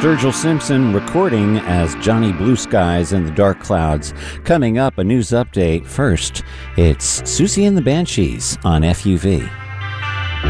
Sturgill Simpson recording as Johnny Blue Skies in the Dark Clouds. Coming up, a news update. First, it's Susie and the Banshees on FUV.